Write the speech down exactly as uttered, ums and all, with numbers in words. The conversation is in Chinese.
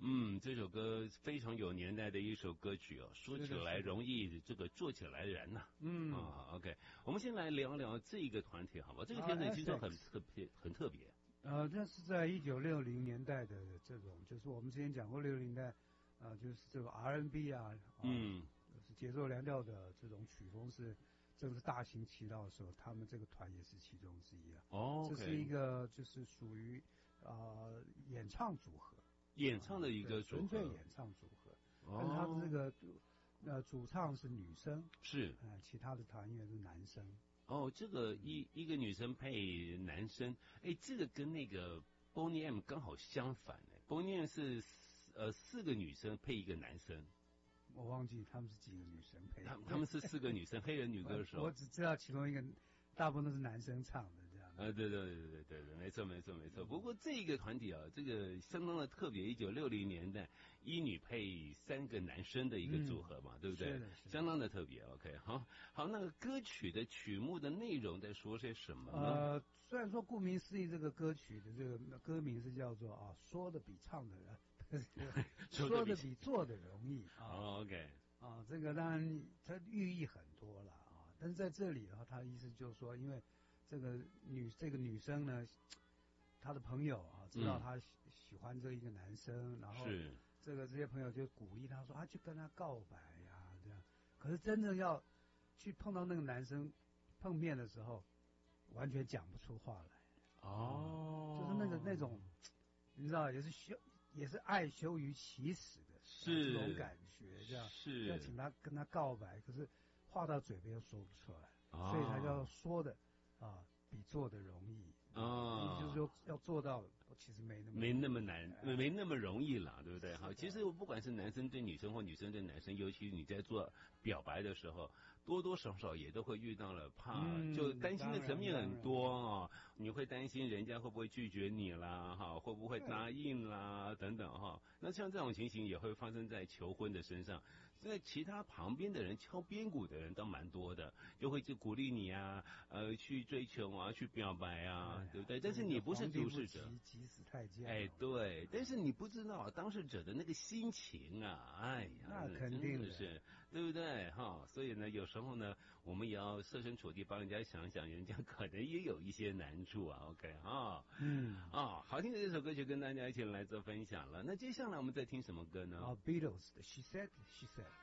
嗯，这首歌非常有年代的一首歌曲哦，说起来容易，这个做起来难呐、啊。嗯啊 ，OK， 我们先来聊聊这个团体好吧？这个团体其实很特别，很特别。 呃，这是在一九六零年代的这种，就是我们之前讲过六零年代，呃，就是这个 R and B 啊，嗯，就是节奏蓝调的这种曲风是正是大行其道的时候，他们这个团也是其中之一啊。 哦， okay. 这是一个就是属于呃演唱组合， 演唱的一个组合， 纯粹演唱组合，哦、但是他的这个呃主唱是女生， 是， 呃，其他的团员是男生。 哦，这个一一个女生配男生，哎，这个跟那个 Boney M 刚好相反哎 ，Boney M 是呃四个女生配一个男生， 我忘记他们是几个女生配， 他他们是四个女生，黑人女歌手， 我, 我只知道其中一个。大部分都是男生唱的这样。 呃，对对对对对对，没错没错没错。不过这个团体啊，这个相当的特别，一九六零年代一女配三个男生的一个组合嘛，嗯、对不对？ 是的，是的， 相当的特别。OK， 好，好，那个歌曲的曲目的内容在说些什么呢？ 呃，虽然说顾名思义，这个歌曲的这个歌名是叫做啊，说的比唱的人，说的比做的容易啊。 哦 OK， 啊，这个当然它寓意很多了啊。但是在这里的话，他的意思就是说，因为这个女这个女生呢，她的朋友啊知道她喜、嗯、喜欢这一个男生，然后这个这些朋友就鼓励她说啊，去跟他告白呀、啊，这样。可是真正要去碰到那个男生碰面的时候，完全讲不出话来。 哦， 嗯、就是那个那种，你知道，也是羞，也是爱羞于启齿的， 是这种感觉，这样是要请他跟他告白，可是。话到嘴边又说不出来， 哦、 所以才叫说的啊比做的容易啊、哦，就是说要做到，其实没那么没那么难，哎、没那么容易了，对不对？好，其实不管是男生对女生或女生对男生，尤其你在做表白的时候，多多少少也都会遇到了怕，嗯、就担心的层面很多啊、哦。你会担心人家会不会拒绝你啦，哈，会不会答应啦，等等哈。那像这种情形也会发生在求婚的身上，在其他旁边的人敲边鼓的人倒蛮多的，就会去鼓励你啊，呃，去追求啊，去表白啊，哎、对不对？但是你不是主事者， 急死太监。 哎，对，但是你不知道当事者的那个心情啊，哎呀， 那肯定的是，对不对？哈，所以呢，有时候呢，我们也要设身处地帮人家想想，人家可能也有一些难处啊。OK 哈，嗯啊，好听的这首歌曲跟大家一起来做分享了。那接下来我们再听什么歌呢？ 啊 ，Beatles 的 She Said She Said。